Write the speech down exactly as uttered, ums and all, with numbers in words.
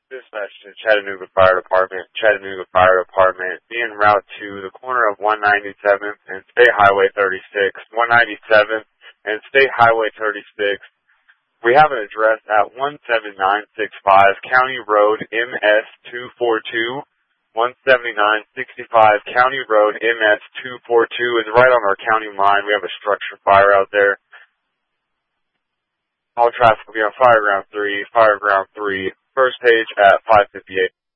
Dispatch to Chattanooga Fire Department, Chattanooga Fire Department, being route to the corner of one ninety-seventh and State Highway thirty-six, one ninety-seventh and State Highway thirty-six. We have an address at one seven nine six five County Road M S two forty-two. one seven nine six five County Road M S two forty-two is right on our county line. We have a structure fire out there. All traffic will be on Fireground three, Fireground three, first page at five fifty-eight.